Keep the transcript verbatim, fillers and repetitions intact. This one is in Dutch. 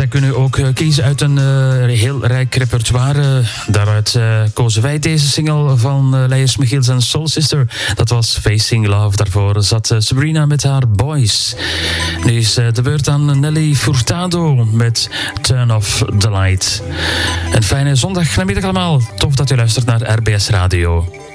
zij kunnen ook uh, kiezen uit een uh, heel rijk repertoire. Daaruit uh, kozen wij deze single van uh, Leiers Michiels en Soul Sister. Dat was Facing Love. Daarvoor zat uh, Sabrina met haar Boys. Nu is uh, de beurt aan Nelly Furtado met Turn Off the Light. Een fijne zondagnamiddag allemaal. Tof dat u luistert naar R B S Radio.